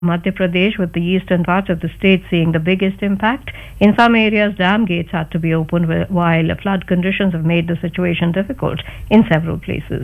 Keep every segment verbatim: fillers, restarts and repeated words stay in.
Madhya Pradesh, with the eastern parts of the state seeing the biggest impact. In some areas, dam gates had to be opened, while flood conditions have made the situation difficult in several places.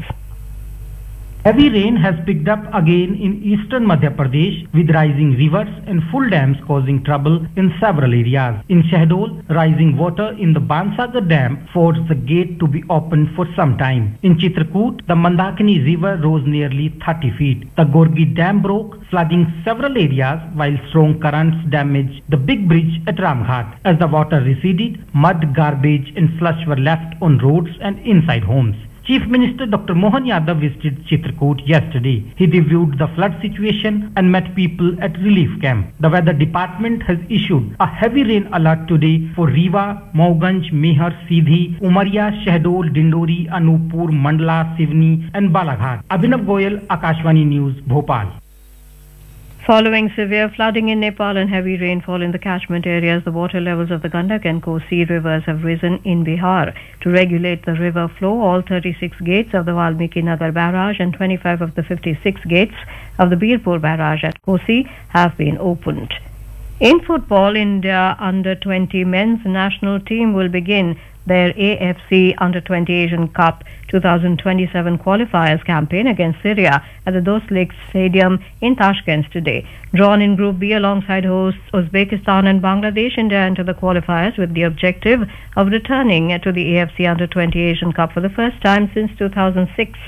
Heavy rain has picked up again in eastern Madhya Pradesh, with rising rivers and full dams causing trouble in several areas. In Shahdol, rising water in the Bansagar Dam forced the gate to be opened for some time. In Chitrakoot, the Mandakini River rose nearly thirty feet. The Gorgi Dam broke, flooding several areas, while strong currents damaged the big bridge at Ramghat. As the water receded, mud, garbage and slush were left on roads and inside homes. Chief Minister Doctor Mohan Yadav visited Chitrakoot yesterday. He reviewed the flood situation and met people at relief camp. The weather department has issued a heavy rain alert today for Rewa, Mauganj, Mehar, Sidhi, Umaria, Shahdol, Dindori, Anuppur, Mandla, Sivni and Balaghat. Abhinav Goyal, Akashvani News, Bhopal. Following severe flooding in Nepal and heavy rainfall in the catchment areas, the water levels of the Gandak and Kosi rivers have risen in Bihar. To regulate the river flow, all thirty-six gates of the Valmiki Nagar barrage and twenty-five of the fifty-six gates of the Birpur barrage at Kosi have been opened. In football, India under twenty men's national team will begin their A F C Under twenty Asian Cup twenty twenty-seven qualifiers campaign against Syria at the Dost Lake Stadium in Tashkent today. Drawn in Group B alongside hosts Uzbekistan and Bangladesh, India enter the qualifiers with the objective of returning to the A F C Under twenty Asian Cup for the first time since two thousand six.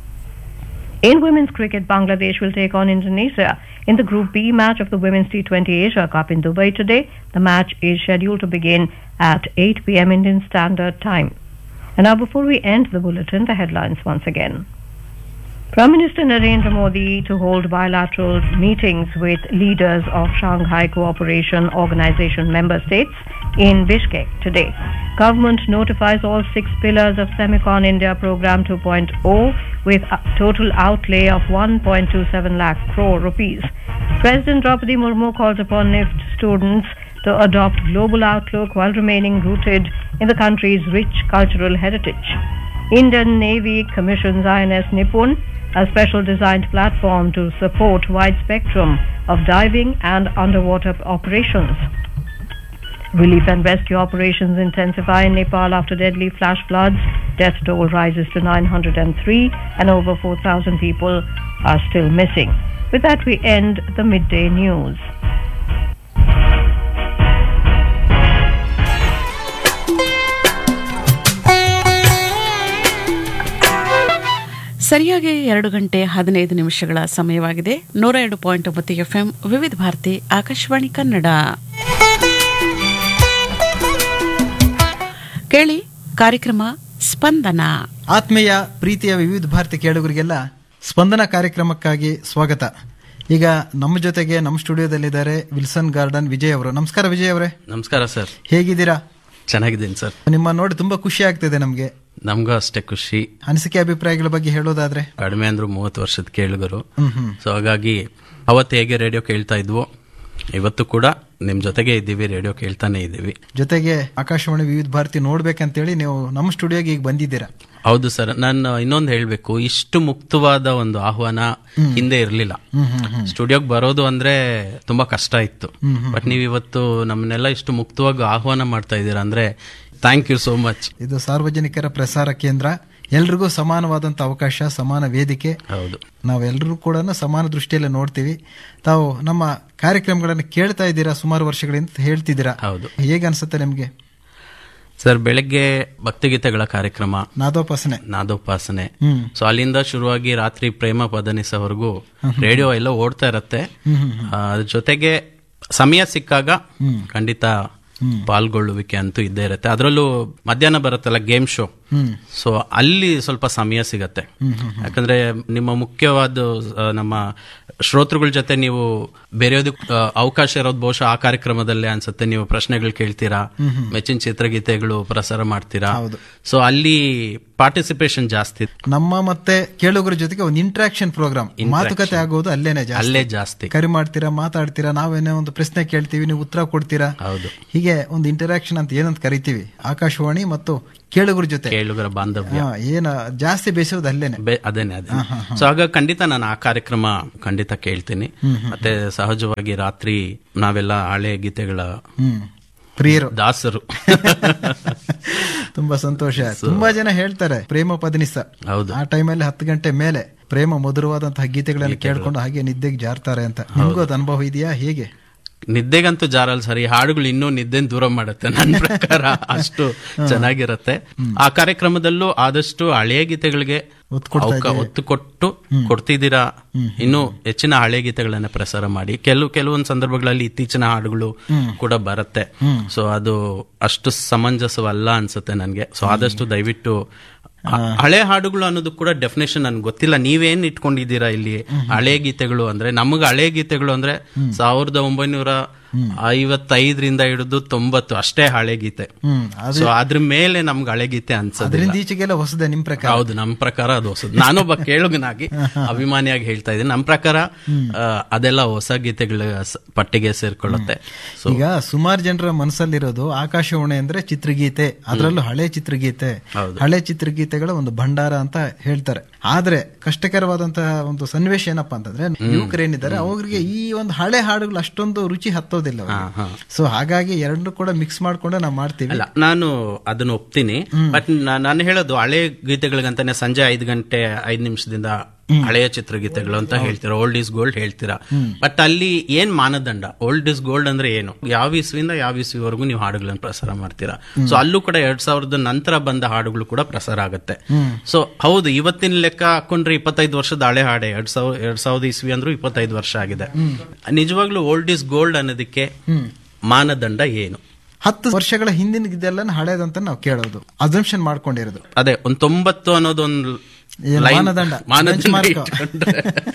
In women's cricket, Bangladesh will take on Indonesia in the Group B match of the Women's T twenty Asia Cup in Dubai today. The match is scheduled to begin at eight p m Indian Standard Time. And now, before we end the bulletin, the headlines once again. Prime Minister Narendra Modi to hold bilateral meetings with leaders of Shanghai Cooperation Organization member states in Bishkek today. Government notifies all six pillars of Semicon India Program two point oh with a total outlay of one point two seven lakh crore rupees. President Draupadi Murmu calls upon N I F T students to adopt global outlook while remaining rooted in the country's rich cultural heritage. Indian Navy commissions I N S Nipun, a special designed platform to support wide spectrum of diving and underwater operations. Relief and rescue operations intensify in Nepal after deadly flash floods. Death toll rises to nine hundred three and over four thousand people are still missing. With that, we end the midday news. ಸರಿಯಾಗಿ ಎರಡು ಗಂಟೆ ಹದಿನೈದು ನಿಮಿಷಗಳ ಸಮಯವಾಗಿದೆ. ನೂರ ಎರಡು point ಒಂಬತ್ತು FM ವಿವಿಧ ಭಾರತಿ ಆಕಾಶವಾಣಿ ಕನ್ನಡ. ಕೇಳಿ ಕಾರ್ಯಕ್ರಮ ಸ್ಪಂದನ. ಆತ್ಮೀಯ ಪ್ರೀತಿಯ ವಿವಿಧ ಭಾರತಿ ಕೇಳುಗರಿಗೆಲ್ಲ ಸ್ಪಂದನ ಕಾರ್ಯಕ್ರಮಕ್ಕಾಗಿ ಸ್ವಾಗತ. ಈಗ ನಮ್ಮ ಜೊತೆಗೆ ನಮ್ಮ ಸ್ಟುಡಿಯೋದಲ್ಲಿದ್ದಾರೆ ವಿಲ್ಸನ್ ಗಾರ್ಡನ್ ವಿಜಯ್ ಅವರು. ನಮಸ್ಕಾರ ವಿಜಯ್ ಅವರೇ. ನಮಸ್ಕಾರ ಸರ್. ಹೇಗಿದ್ದೀರಾ? ಚೆನ್ನಾಗಿದ್ದೀನಿ ಸರ್. ನಿಮ್ಮ ನೋಡಿ ತುಂಬಾ ಖುಷಿ ಆಗ್ತಿದೆ ನಮ್ಗೆ. ನಮ್ಗೂ ಅಷ್ಟೇ ಖುಷಿ. ಅನಿಸಿಕೆ ಅಭಿಪ್ರಾಯಗಳ ಬಗ್ಗೆ ಹೇಳೋದಾದ್ರೆ, ಕಡಿಮೆ ಅಂದ್ರೂ ಮೂವತ್ತು ವರ್ಷದ ಕೇಳುಗರು, ಸೊ ಹಾಗಾಗಿ ಅವತ್ತು ಹೇಗೆ ರೇಡಿಯೋ ಕೇಳ್ತಾ ಇದ್ವೋ ಇವತ್ತು ಕೂಡ ನಿಮ್ ಜೊತೆಗೆ ಇದ್ದೀವಿ, ರೇಡಿಯೋ ಕೇಳ್ತಾನೆ ಇದ್ದೀವಿ. ಜೊತೆಗೆ ಆಕಾಶವಾಣಿ ವಿವಿಧ ಭಾರತಿ ನೋಡ್ಬೇಕಂತೇಳಿ ನೀವು ನಮ್ಮ ಸ್ಟುಡಿಯೋಗೆ ಈಗ ಬಂದಿದ್ದೀರಾ. ಹೌದು ಸರ್. ನಾನು ಇನ್ನೊಂದು ಹೇಳ್ಬೇಕು, ಇಷ್ಟು ಮುಕ್ತವಾದ ಒಂದು ಆಹ್ವಾನ ಹಿಂದೆ ಇರ್ಲಿಲ್ಲ. ಸ್ಟುಡಿಯೋಗೆ ಬರೋದು ಅಂದ್ರೆ ತುಂಬಾ ಕಷ್ಟ ಇತ್ತು. ಬಟ್ ನೀವು ಇವತ್ತು ನಮ್ಮನ್ನೆಲ್ಲ ಇಷ್ಟು ಮುಕ್ತವಾಗಿ ಆಹ್ವಾನ ಮಾಡ್ತಾ ಇದ್ದೀರಾ ಅಂದ್ರೆ ಥ್ಯಾಂಕ್ ಯು ಸೋ ಮಚ್. ಇದು ಸಾರ್ವಜನಿಕರ ಪ್ರಸಾರ ಕೇಂದ್ರ, ಎಲ್ರಿಗೂ ಸಮಾನವಾದಂತ ಅವಕಾಶ, ಸಮಾನ ವೇದಿಕೆ. ಹೌದು, ನಾವೆಲ್ಲರೂ ಕೂಡ ಸಮಾನ ದೃಷ್ಟಿಯಲ್ಲಿ ನೋಡ್ತೀವಿ. ತಾವು ನಮ್ಮ ಕಾರ್ಯಕ್ರಮಗಳನ್ನು ಕೇಳ್ತಾ ಇದ್ದೀರಾ ಸುಮಾರು ವರ್ಷಗಳಿಂದ ಹೇಳ್ತಿದ್ದೀರಾ. ಹೌದು. ಹೇಗೆ ಅನ್ಸುತ್ತೆ ನಿಮ್ಗೆ? ಸರ್, ಬೆಳಗ್ಗೆ ಭಕ್ತಿಗೀತೆಗಳ ಕಾರ್ಯಕ್ರಮ, ನಾದೋಪಾಸನೆ ನಾದೋಪಾಸನೆ ಸೊ ಅಲ್ಲಿಂದ ಶುರುವಾಗಿ ರಾತ್ರಿ ಪ್ರೇಮ ಪದನಿಸವರೆಗೂ ರೇಡಿಯೋ ಎಲ್ಲ ಓಡ್ತಾ ಇರತ್ತೆ. ಅದ್ರ ಜೊತೆಗೆ ಸಮಯ ಸಿಕ್ಕಾಗ ಖಂಡಿತ ಪಾಲ್ಗೊಳ್ಳುವಿಕೆ ಅಂತೂ ಇದ್ದೇ ಇರುತ್ತೆ. ಅದರಲ್ಲೂ ಮಧ್ಯಾಹ್ನ ಬರುತ್ತಲ್ಲ ಗೇಮ್ ಶೋ, ಸೊ ಅಲ್ಲಿ ಸ್ವಲ್ಪ ಸಮಯ ಸಿಗತ್ತೆ. ಯಾಕಂದ್ರೆ ನಿಮ್ಮ ಮುಖ್ಯವಾದ ನಮ್ಮ ಶ್ರೋತೃಗಳ ಜೊತೆ ನೀವು ಬೇರೆಯೋದಕ್ಕೆ ಅವಕಾಶ ಇರೋದು ಬಹುಶಃ ಆ ಕಾರ್ಯಕ್ರಮದಲ್ಲೇ ಅನ್ಸುತ್ತೆ. ನೀವು ಪ್ರಶ್ನೆಗಳು ಕೇಳ್ತೀರಾ, ಮೆಚ್ಚಿನ ಚಿತ್ರಗೀತೆಗಳು ಪ್ರಸಾರ ಮಾಡ್ತೀರಾ, ಸೊ ಅಲ್ಲಿ ಪಾರ್ಟಿಸಿಪೇಷನ್ ಜಾಸ್ತಿ. ನಮ್ಮ ಮತ್ತೆ ಕೇಳುಗರ ಜೊತೆಗೆ ಒಂದು ಇಂಟ್ರಾಕ್ಷನ್ ಪ್ರೋಗ್ರಾಮ್, ಮಾತುಕತೆ ಆಗೋದು ಅಲ್ಲೇನೆ ಅಲ್ಲೇ ಜಾಸ್ತಿ. ಕರೆ ಮಾಡ್ತೀರಾ, ಮಾತಾಡ್ತೀರಾ, ನಾವೇನೋ ಒಂದು ಪ್ರಶ್ನೆ ಕೇಳ್ತೀವಿ, ನೀವು ಉತ್ತರ ಕೊಡ್ತೀರಾ. ಹೌದು, ಹೀಗೆ ಒಂದು ಇಂಟರಾಕ್ಷನ್ ಅಂತ ಏನಂತ ಕರಿತೀವಿ. ಆಕಾಶವಾಣಿ ಮತ್ತು ಕೇಳುಗರ ಜೊತೆ ಕೇಳುಗರ ಬಾಂಧವ್ಯ ಹಾ, ಏನ ಜಾಸ್ತಿ ಬೇಸೋದು ಅಲ್ಲೇನೆ. ಬೆ- ಅದೇನೆ ಅದೇ. ಸೊ ಆಗ ಖಂಡಿತ ನಾನು ಆ ಕಾರ್ಯಕ್ರಮ ಖಂಡಿತ ಕೇಳ್ತೀನಿ. ಮತ್ತೆ ಸಹಜವಾಗಿ ರಾತ್ರಿ ನಾವೆಲ್ಲ ಹಳೆ ಗೀತೆಗಳ ಹ್ಮ್ ಪ್ರಿಯರು, ದಾಸರು. ತುಂಬಾ ಸಂತೋಷ. ತುಂಬಾ ಜನ ಹೇಳ್ತಾರೆ ಪ್ರೇಮ ಪದನಿಸ. ಹೌದು. ಆ ಟೈಮಲ್ಲಿ ಹತ್ತು ಗಂಟೆ ಮೇಲೆ ಪ್ರೇಮ ಮಧುರವಾದಂತಹ ಗೀತೆಗಳನ್ನು ಕೇಳ್ಕೊಂಡು ಹಾಗೆ ನಿದ್ದೆಗೆ ಜಾರ್ತಾರೆ ಅಂತ. ನಿಮ್ಗೂ ಅದು ಅನುಭವ ಇದೆಯಾ? ಹೇಗೆ? ನಿದ್ದೆಗಂತೂ ಜಾರಲ್ ಸರಿ, ಹಾಡುಗಳು ಇನ್ನೂ ನಿದ್ದೆನ್ ದೂರ ಮಾಡುತ್ತೆ ನನ್ನ ಪ್ರಕಾರ, ಅಷ್ಟು ಚೆನ್ನಾಗಿರತ್ತೆ. ಆ ಕಾರ್ಯಕ್ರಮದಲ್ಲೂ ಆದಷ್ಟು ಹಳೆಯ ಗೀತೆಗಳಿಗೆ ಅವಕ- ಒತ್ತು ಕೊಟ್ಟು ಕೊಡ್ತಿದ್ದೀರಾ. ಇನ್ನು ಹೆಚ್ಚಿನ ಹಳೆ ಗೀತೆಗಳನ್ನ ಪ್ರಸಾರ ಮಾಡಿ. ಕೆಲವು ಕೆಲವೊಂದು ಸಂದರ್ಭಗಳಲ್ಲಿ ಇತ್ತೀಚಿನ ಹಾಡುಗಳು ಕೂಡ ಬರುತ್ತೆ. ಸೊ ಅದು ಅಷ್ಟು ಸಮಂಜಸವಲ್ಲ ಅನ್ಸುತ್ತೆ ನನ್ಗೆ. ಸೊ ಆದಷ್ಟು ದಯವಿಟ್ಟು ಹಳೆ ಹಾಡುಗಳು ಅನ್ನೋದು ಕೂಡ ಡೆಫಿನೇಷನ್ ನನ್ಗೆ ಗೊತ್ತಿಲ್ಲ. ನೀವೇನ್ ಇಟ್ಕೊಂಡಿದ್ದೀರಾ ಇಲ್ಲಿ ಹಳೆ ಗೀತೆಗಳು ಅಂದ್ರೆ? ನಮಗೆ ಹಳೆ ಗೀತೆಗಳು ಅಂದ್ರೆ ಸಾವಿರದ ಒಂಬೈನೂರ ಐವತ್ತೈದರಿಂದ ಹಿಡಿದು ತೊಂಬತ್ತು ಅಷ್ಟೇ ಹಳೆ ಗೀತೆ. ಸೊ ಅದ್ರ ಮೇಲೆ ನಮ್ಗೆ ಹಳೆ ಗೀತೆ ಅನ್ಸೋದ್ರಿಂದ ಅದರಿಂದ ಈಚೆಗೆಲ್ಲ ಹೊಸದೇ ನಿಮ್ ಪ್ರಕಾರ? ಹೌದು, ನಮ್ ಪ್ರಕಾರ ಅದು ಹೊಸದು. ನಾನೊಬ್ಬ ಕೇಳುಗನಾಗಿ ಅಭಿಮಾನಿಯಾಗಿ ಹೇಳ್ತಾ ಇದ್ದೀನಿ, ನಮ್ ಪ್ರಕಾರ ಅದೆಲ್ಲ ಹೊಸ ಗೀತೆಗಳ ಸ- ಪಟ್ಟಿಗೆ ಸೇರ್ಕೊಳ್ಳುತ್ತೆ. ಸೊ ಈಗ ಸುಮಾರು ಜನರ ಮನಸ್ಸಲ್ಲಿರೋದು ಆಕಾಶವಾಣಿ ಅಂದ್ರೆ ಚಿತ್ರಗೀತೆ, ಅದರಲ್ಲೂ ಹಳೆ ಚಿತ್ರಗೀತೆ, ಹೌದು. ಹಳೆ ಚಿತ್ರಗೀತೆಗಳ ಒಂದು ಭಂಡಾರ ಅಂತ ಹೇಳ್ತಾರೆ. ಆದ್ರೆ ಕಷ್ಟಕರವಾದಂತಹ ಒಂದು ಸನ್ನಿವೇಶ ಏನಪ್ಪಾ ಅಂತಂದ್ರೆ, ಯುವಕರೇನಿದ್ದಾರೆ ಅವ್ರಿಗೆ ಈ ಒಂದು ಹಳೆ ಹಾಡುಗಳು ಅಷ್ಟೊಂದು ರುಚಿ ಹತ್ತೋದಿಲ್ಲ. ಸೊ ಹಾಗಾಗಿ ಎರಡನ್ನೂ ಕೂಡ ಮಿಕ್ಸ್ ಮಾಡ್ಕೊಂಡು ನಾವು ಮಾಡ್ತೀವಿ. ಅಲ್ಲ, ನಾನು ಅದನ್ನ ಒಪ್ತೀನಿ. ಬಟ್ ನಾನು ಹೇಳೋದು ಹಳೆ ಗೀತೆಗಳಿಗಂತಾನೆ ಸಂಜೆ ಐದು ಗಂಟೆ ಐದು ನಿಮಿಷದಿಂದ ಹಳೆಯ ಚಿತ್ರಗೀತೆಗಳು ಅಂತ ಹೇಳ್ತೀರಾ, ಓಲ್ಡ್ ಇಸ್ ಗೋಲ್ಡ್ ಹೇಳ್ತೀರಾ. ಬಟ್ ಅಲ್ಲಿ ಏನ್ ಮಾನದಂಡ? ಓಲ್ಡ್ ಇಸ್ ಗೋಲ್ಡ್ ಅಂದ್ರೆ ಏನು? ಯಾವ ಇಸ್ವಿಯಿಂದ ಯಾವ ಇಸ್ವಿವರೆಗೂ ನೀವು ಹಾಡುಗಳನ್ನು ಪ್ರಸಾರ ಮಾಡ್ತೀರಾ. ಸೊ ಅಲ್ಲೂ ಕೂಡ ಎರಡ್ ಸಾವಿರದ ನಂತರ ಬಂದ ಹಾಡುಗಳು ಕೂಡ ಪ್ರಸಾರ ಆಗುತ್ತೆ. ಸೊ ಹೌದು, ಇವತ್ತಿನ ಲೆಕ್ಕ ಹಾಕೊಂಡ್ರೆ ಇಪ್ಪತ್ತೈದು ವರ್ಷದ ಹಳೆ ಹಾಡೆ, ಎರಡ್ ಸಾವಿರ ಎರಡ್ ಸಾವಿರದ ಇಸ್ವಿ ಅಂದ್ರೂ ಇಪ್ಪತ್ತೈದು ವರ್ಷ ಆಗಿದೆ. ನಿಜವಾಗ್ಲೂ ಓಲ್ಡ್ ಇಸ್ ಗೋಲ್ಡ್ ಅನ್ನೋದಕ್ಕೆ ಮಾನದಂಡ ಏನು? ಹತ್ತು ವರ್ಷಗಳ ಹಿಂದಿನ ಇದೆಲ್ಲ ಹಳೇದಂತ ನಾವು ಕೇಳೋದು, ಅಸಂಪ್ಷನ್ ಮಾಡ್ಕೊಂಡಿರೋದು. ಅದೇ ಒಂದು ತೊಂಬತ್ತು ಅನ್ನೋದು ಒಂದು ಏನು ಲೈನ್- ಮಾನದಂಡ, ಮಾನದಂಡ benchmark. ಇಟ್ಕೊಂಡ್ರೆ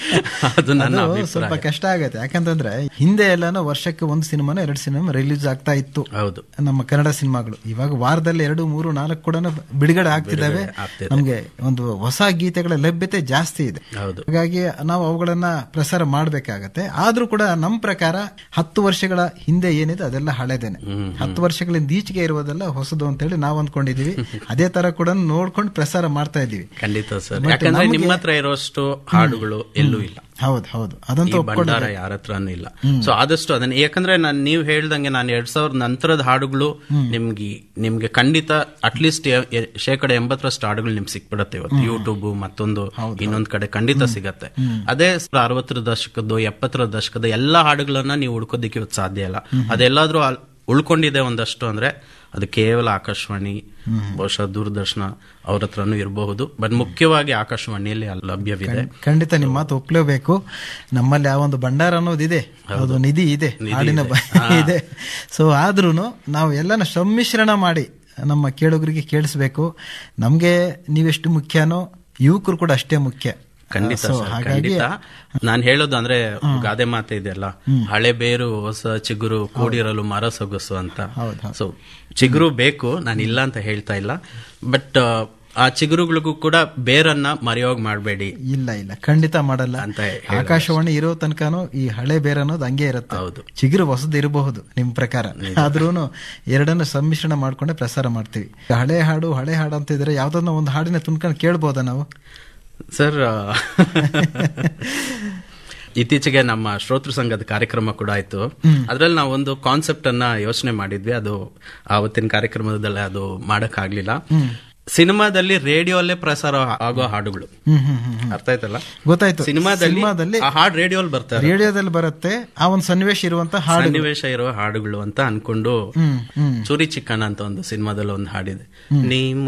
ಅದು ನನ್ನ ಅದು ಅಭಿಪ್ರಾಯ. ಸ್ವಲ್ಪ ಕಷ್ಟ ಆಗತ್ತೆ. ಯಾಕಂತಂದ್ರೆ ಹಿಂದೆ ಎಲ್ಲಾನು ವರ್ಷಕ್ಕೆ ಒಂದು ಸಿನಿಮಾನ ಎರಡು ಸಿನಿಮಾ ರಿಲೀಸ್ ಆಗ್ತಾ ಇತ್ತು ಹೌದು, ನಮ್ಮ ಕನ್ನಡ ಸಿನಿಮಾಗಳು. ಇವಾಗ ವಾರದಲ್ಲಿ ಎರಡು ಮೂರು ನಾಲ್ಕು ಕೂಡ ಬಿಡುಗಡೆ ಆಗ್ತಿದ್ದಾವೆ. ಆಗ್ತಿದೆ. ನಮ್ಗೆ ಒಂದು ಹೊಸ ಗೀತೆಗಳ ಲಭ್ಯತೆ ಜಾಸ್ತಿ ಇದೆ. ಹೌದು. ಹಾಗಾಗಿ ನಾವು ಅವುಗಳನ್ನ ಪ್ರಸಾರ ಮಾಡಬೇಕಾಗತ್ತೆ. ಆದ್ರೂ ಕೂಡ ನಮ್ಮ ಪ್ರಕಾರ ಹತ್ತು ವರ್ಷಗಳ ಹಿಂದೆ ಏನಿದೆ ಅದೆಲ್ಲ ಹಳೆದೇನೆ. ಹತ್ತು ವರ್ಷಗಳಿಂದ ಈಚೆಗೆ ಇರುವುದೆಲ್ಲ ಹೊಸದು ಅಂತ ಹೇಳಿ ನಾವು ಅಂದ್ಕೊಂಡಿದೀವಿ. ಅದೇ ತರ ಕೂಡ ನೋಡ್ಕೊಂಡು ಪ್ರಸಾರ ಮಾಡ್ತಾ ಇದೀವಿ. ಖಂಡಿತ ಸರ್. ಮತ್ತೆ ಯಾಕಂದ್ರೆ ನಮ್ಗೆ- ನಿಮ್ಮ ಹತ್ರ ಇರೋಷ್ಟು ಹಾಡುಗಳು ಎಲ್ಲೂ ಇಲ್ಲ. ಹೌದು ಹೌದು, ಅದಂತೂ ಈ ಭಂಡಾರ ಯಾರ ಹತ್ರನೂ ಇಲ್ಲ. ಸೊ ಆದಷ್ಟು ಅದನ್ನ, ಯಾಕಂದ್ರೆ ನಾನು ನೀವು ಹೇಳ್ದಂಗೆ ನಾನು ಎರಡ್ ಸಾವಿರದ ನಂತರದ ಹಾಡುಗಳು ನಿಮ್ಗೆ ನಿಮ್ಗೆ ಖಂಡಿತ ಅಟ್ಲೀಸ್ಟ್ ಶೇಕಡ ಎಂಬತ್ತರಷ್ಟು ಹಾಡುಗಳು ನಿಮ್ಗೆ ಸಿಕ್ಬಿಡತ್ತೆ ಇವತ್ತು. ಯೂಟ್ಯೂಬ್ ಮತ್ತೊಂದು ಇನ್ನೊಂದ್ ಕಡೆ ಖಂಡಿತ ಸಿಗತ್ತೆ. ಅದೇ ಅರವತ್ತರ ದಶಕದ್ದು ಎಪ್ಪತ್ತರ ದಶಕದ ಎಲ್ಲಾ ಹಾಡುಗಳನ್ನ ನೀವು ಹುಡ್ಕೋದಿಕ್ಕೆ ಇವತ್ತು ಸಾಧ್ಯ ಇಲ್ಲ. ಅದೆಲ್ಲಾದ್ರೂ ಅಲ್- ಉಳ್ಕೊಂಡಿದೆ ಒಂದಷ್ಟು ಅಂದ್ರೆ ಅದು ಕೇವಲ ಆಕಾಶವಾಣಿ, ಬಹುಶಃ ದೂರದರ್ಶನ ಅವ್ರ ಹತ್ರನೂ ಇರಬಹುದು. ಬಟ್ ಮುಖ್ಯವಾಗಿ ಆಕಾಶವಾಣಿಯಲ್ಲಿ ಲಭ್ಯವಿದೆ. ಖಂಡಿತ ನಿಮ್ಮ ಮಾತು ಒಪ್ಲೇಬೇಕು. ನಮ್ಮಲ್ಲಿ ಆ ಒಂದು ಭಂಡಾರ ಅನ್ನೋದಿದೆ, ಅದು ನಿಧಿ ಇದೆ, ಹಾಡಿನ ಬ- ಇದೆ. ಸೊ ಆದ್ರೂ ನಾವು ಎಲ್ಲನ ಸಮ್ಮಿಶ್ರಣ ಮಾಡಿ ನಮ್ಮ ಕೇಳುಗರಿಗೆ ಕೇಳಿಸ್ಬೇಕು. ನಮ್ಗೆ ನೀವೆಷ್ಟು ಮುಖ್ಯನೋ ಯುವಕರು ಕೂಡ ಅಷ್ಟೇ ಮುಖ್ಯ. ಖಂಡಿತ ಸರ್, ಖಂಡಿತ. ನಾನು ಹೇಳೋದು ಅಂದ್ರೆ ಗಾದೆ ಮಾತೆ ಇದೆಯಲ್ಲ, ಹಳೆ ಬೇರು ಹೊಸ ಚಿಗುರು ಕೂಡಿರಲು ಮರ ಸೊಗಸು ಅಂತ. ಸೊ ಚಿಗುರು ಬೇಕು, ನಾನು ಇಲ್ಲ ಅಂತ ಹೇಳ್ತಾ ಇಲ್ಲ. ಬಟ್ ಆ ಚಿಗುರುಗಳಿಗೂ ಕೂಡ ಬೇರನ್ನ ಮರೆಯೋಗ್ ಮಾಡಬೇಡಿ. ಇಲ್ಲ ಇಲ್ಲ, ಖಂಡಿತ ಮಾಡಲ್ಲ ಅಂತ ಆಕಾಶವಾಣಿ ಇರೋ ತನಕನೂ ಈ ಹಳೆ ಬೇರೆ ಅನ್ನೋದು ಹಂಗೆ ಇರುತ್ತೆ. ಹೌದು. ಚಿಗುರು ಹೊಸದು ಇರಬಹುದು ನಿಮ್ ಪ್ರಕಾರ, ಆದ್ರೂನು ಎರಡನ್ನು ಸಮ್ಮಿಶ್ರಣ ಮಾಡ್ಕೊಂಡೆ ಪ್ರಸಾರ ಮಾಡ್ತೀವಿ. ಹಳೆ ಹಾಡು ಹಳೆ ಹಾಡು ಅಂತ ಇದ್ರೆ ಯಾವ್ದನ್ನ ಒಂದು ಹಾಡಿನ ತುಂಬ್ಕೊಂಡು ಕೇಳ್ಬೋದಾ ನಾವು? ಸರ್, ಇತ್ತೀಚೆಗೆ ನಮ್ಮ ಶ್ರೋತೃ ಸಂಘದ ಕಾರ್ಯಕ್ರಮ ಕೂಡ ಆಯ್ತು. ಅದ್ರಲ್ಲಿ ನಾವು ಒಂದು ಕಾನ್ಸೆಪ್ಟ್ ಅನ್ನ ಯೋಚನೆ ಮಾಡಿದ್ವಿ. ಅದು ಆವತ್ತಿನ ಕಾರ್ಯಕ್ರಮದಲ್ಲಿ ಅದು ಮಾಡಕ್ ಆಗ್ಲಿಲ್ಲ. ಸಿನಿಮಾದಲ್ಲಿ ರೇಡಿಯೋಲ್ಲೇ ಪ್ರಸಾರ ಆಗೋ ಹಾಡುಗಳು, ಅರ್ಥ ಆಯ್ತಲ್ಲ? ಗೊತ್ತಾಯ್ತು. ಸಿನಿಮಾದಲ್ಲಿ ಆ ಹಾಡು ರೇಡಿಯೋಲ್ ಬರ್ತಾರೆ, ರೇಡಿಯೋದಲ್ಲಿ ಬರುತ್ತೆ. ಆ ಒಂದು ಸನ್ನಿವೇಶ ಇರುವಂತ ಹಾಡು, ಸನ್ನಿವೇಶ ಇರುವ ಹಾಡುಗಳು ಅಂತ ಅನ್ಕೊಂಡು ಚೂರಿ ಚಿಕ್ಕಣ್ಣ ಅಂತ ಒಂದು ಸಿನಿಮಾದಲ್ಲಿ ಒಂದು ಹಾಡಿದೆ. ನಿಮ್ಮ